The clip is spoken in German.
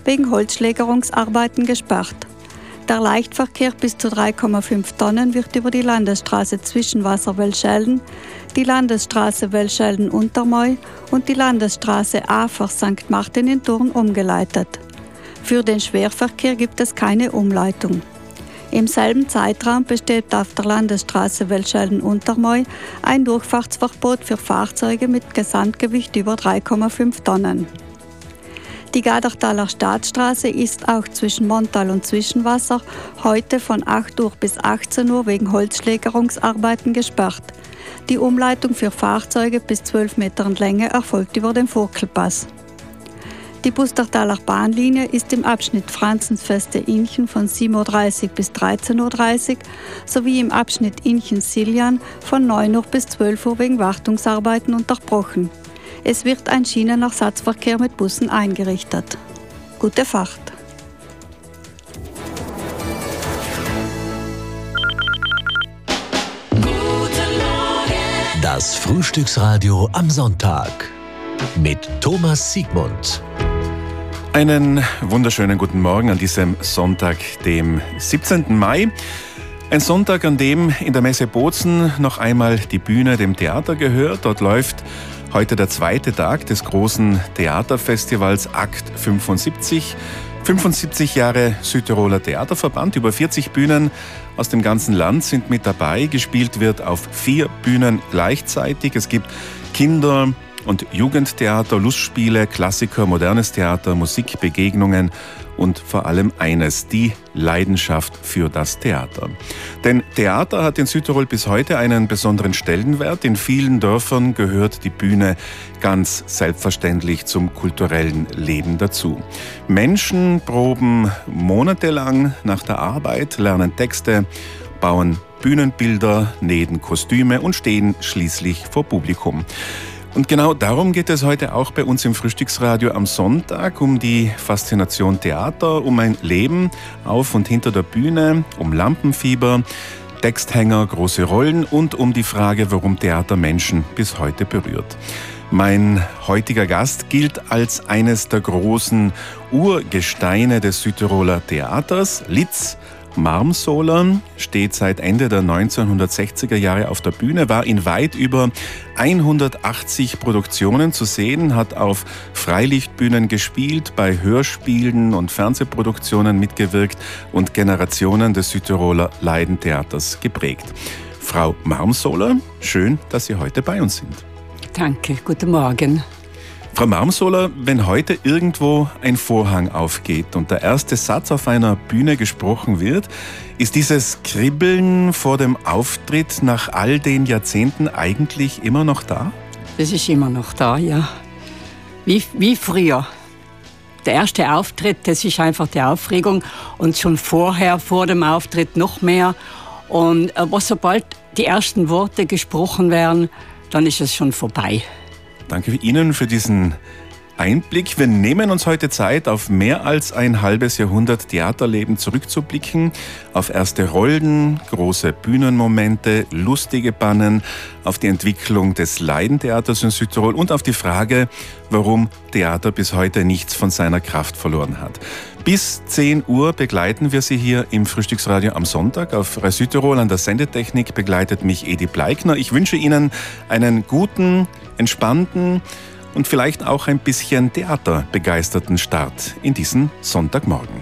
wegen Holzschlägerungsarbeiten gesperrt. Der Leichtverkehr bis zu 3,5 Tonnen wird über die Landesstraße Zwischenwasser-Welschelden, die Landesstraße Welschelden-Untermäu und die Landesstraße Afers-St. Martin in Thurn umgeleitet. Für den Schwerverkehr gibt es keine Umleitung. Im selben Zeitraum besteht auf der Landesstraße Welschelden-Untermäu ein Durchfahrtsverbot für Fahrzeuge mit Gesamtgewicht über 3,5 Tonnen. Die Gadertaler Staatsstraße ist auch zwischen Montal und Zwischenwasser heute von 8 Uhr bis 18 Uhr wegen Holzschlägerungsarbeiten gesperrt. Die Umleitung für Fahrzeuge bis 12 Metern Länge erfolgt über den Furkelpass. Die Bustertaler Bahnlinie ist im Abschnitt Franzensfeste-Inchen von 7.30 Uhr bis 13.30 Uhr sowie im Abschnitt Inchen-Siljan von 9 Uhr bis 12 Uhr wegen Wartungsarbeiten unterbrochen. Es wird ein Schienenersatzverkehr mit Bussen eingerichtet. Gute Fahrt! Das Frühstücksradio am Sonntag mit Thomas Siegmund. Einen wunderschönen guten Morgen an diesem Sonntag, dem 17. Mai. Ein Sonntag, an dem in der Messe Bozen noch einmal die Bühne dem Theater gehört. Dort läuft heute der zweite Tag des großen Theaterfestivals Akt 75. 75 Jahre Südtiroler Theaterverband, über 40 Bühnen aus dem ganzen Land sind mit dabei. Gespielt wird auf 4 Bühnen gleichzeitig. Es gibt Kinder- und Jugendtheater, Lustspiele, Klassiker, modernes Theater, Musikbegegnungen und vor allem eines, die Leidenschaft für das Theater. Denn Theater hat in Südtirol bis heute einen besonderen Stellenwert. In vielen Dörfern gehört die Bühne ganz selbstverständlich zum kulturellen Leben dazu. Menschen proben monatelang nach der Arbeit, lernen Texte, bauen Bühnenbilder, nähen Kostüme und stehen schließlich vor Publikum. Und genau darum geht es heute auch bei uns im Frühstücksradio am Sonntag, um die Faszination Theater, um ein Leben auf und hinter der Bühne, um Lampenfieber, Texthänger, große Rollen und um die Frage, warum Theater Menschen bis heute berührt. Mein heutiger Gast gilt als eines der großen Urgesteine des Südtiroler Theaters, Litz Marmsoler, steht seit Ende der 1960er Jahre auf der Bühne, war in weit über 180 Produktionen zu sehen, hat auf Freilichtbühnen gespielt, bei Hörspielen und Fernsehproduktionen mitgewirkt und Generationen des Südtiroler Laidentheaters geprägt. Frau Marmsoler, schön, dass Sie heute bei uns sind. Danke, guten Morgen. Frau Marmsoler, wenn heute irgendwo ein Vorhang aufgeht und der erste Satz auf einer Bühne gesprochen wird, ist dieses Kribbeln vor dem Auftritt nach all den Jahrzehnten eigentlich immer noch da? Das ist immer noch da, ja. Wie früher. Der erste Auftritt, das ist einfach die Aufregung und schon vorher, vor dem Auftritt noch mehr. Und sobald die ersten Worte gesprochen werden, dann ist es schon vorbei. Danke Ihnen für diesen Einblick. Wir nehmen uns heute Zeit, auf mehr als ein halbes Jahrhundert Theaterleben zurückzublicken, auf erste Rollen, große Bühnenmomente, lustige Pannen, auf die Entwicklung des Laidentheaters in Südtirol und auf die Frage, warum Theater bis heute nichts von seiner Kraft verloren hat. Bis 10 Uhr begleiten wir Sie hier im Frühstücksradio am Sonntag. Auf Rai Südtirol an der Sendetechnik begleitet mich Edi Bleikner. Ich wünsche Ihnen einen guten, entspannten und vielleicht auch ein bisschen theaterbegeisterten Start in diesen Sonntagmorgen.